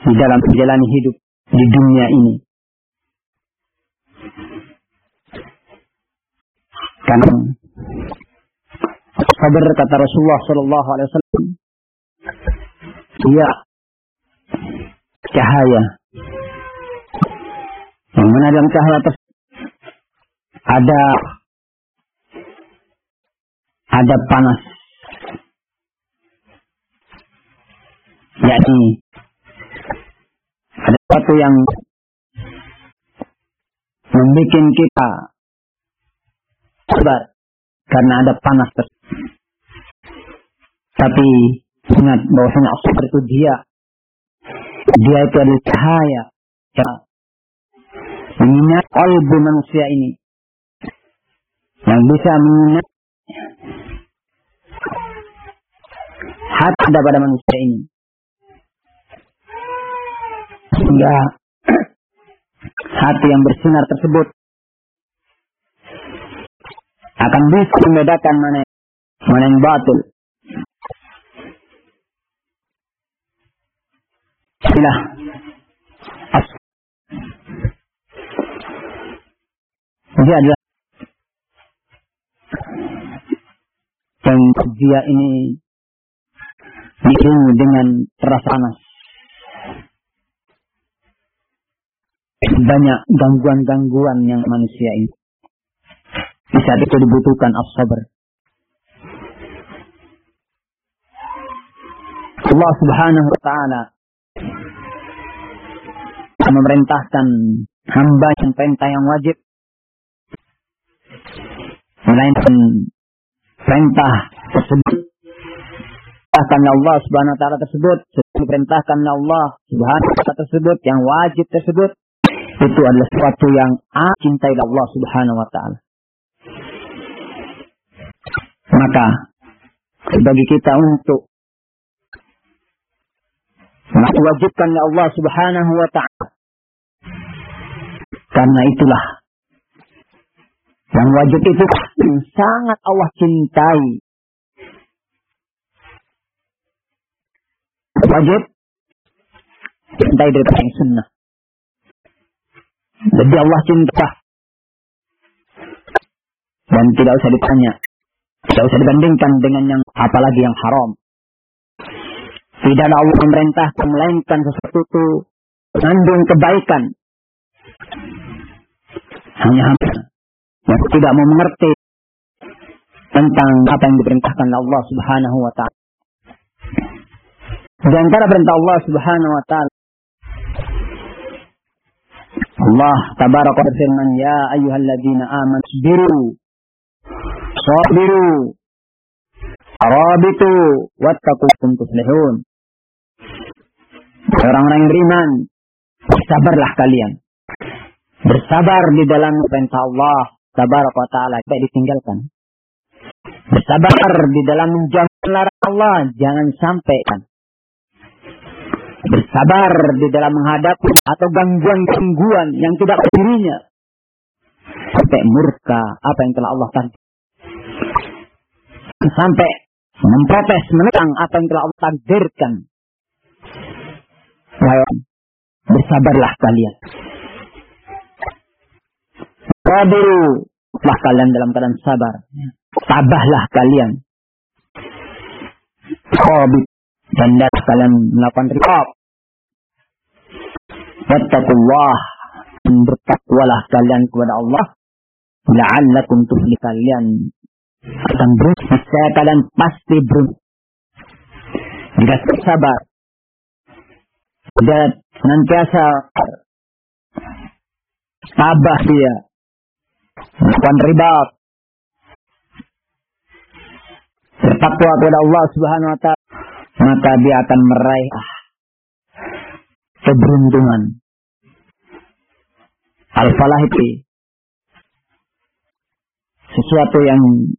di dalam menjalani hidup di dunia ini. Karena sabar, kata Rasulullah sallallahu alaihi wasallam, dia cahaya. Yang mana dalam cahaya tersebut ada panas. Yakni ada sesuatu yang membuat kita sabar karena ada panas tersebut. Tapi ingat bahwasanya sabar itu dia itu adalah cahaya yang menyinar kalbu manusia ini, yang bisa menyinar hati pada manusia ini, sehingga hati yang bersinar tersebut akan bisa membedakan mana yang batil. Inilah dia adalah yang dia ini diiringi dengan rasa panas. Banyak gangguan-gangguan yang manusia ini. Di saat itu dibutuhkan as-sabar. Allah Subhanahu wa ta'ala memerintahkan hamba yang perintah yang wajib, melainkan perintah tersebut perintahkan Allah Subhanahu wa ta'ala tersebut, diperintahkan Allah Subhanahu wa ta'ala tersebut, yang wajib tersebut, itu adalah sesuatu yang cintai Allah Subhanahu wa ta'ala. Maka bagi kita untuk mewajibkan Allah Subhanahu wa ta'ala, karena itulah yang wajib itu sangat Allah cintai. Wajib cintai daripada yang sunnah. Jadi Allah cinta. Dan tidak usah ditanya, tidak usah dibandingkan dengan yang apalagi yang haram. Tidak ada Allah memerintahkan melainkan sesuatu itu mengandung kebaikan. Hanya hamba yang tidak mau mengerti tentang apa yang diperintahkan Allah Subhanahu wa ta'ala. Di antara perintah Allah Subhanahu wa ta'ala, Allah tabaraka berfirman, ya ayyuhalladzina amanu sabiru sabiru arabitu wattaqukum tuflihun. Orang-orang yang beriman, bersabarlah kalian. Bersabar di dalam perintah Allah tabaraka ta'ala, tidak ditinggalkan. Bersabar di dalam menjauhi larangan Allah, jangan sampai kan. Bersabar di dalam menghadapi atau gangguan-gangguan yang tidak berdirinya, sampai murka apa yang telah Allah takdirkan, sampai memprotes, menentang apa yang telah Allah takdirkan. Bersabarlah kalian. Sabarlah kalian dalam keadaan sabar. Tabahlah kalian. Khabit. Dan kalian melakukan riqab. Wattaqullah. Dan bertakwalah kalian kepada Allah. La'allakum tuflihun. Kalian akan beruntung. Saya kalian pasti beruntung. Jika bersabar. Dan senantiasa tabah dia. Melakukan ribat. Bertakwa kepada Allah Subhanahu wa ta'ala, maka dia akan meraih keberuntungan. Al-falah itu sesuatu yang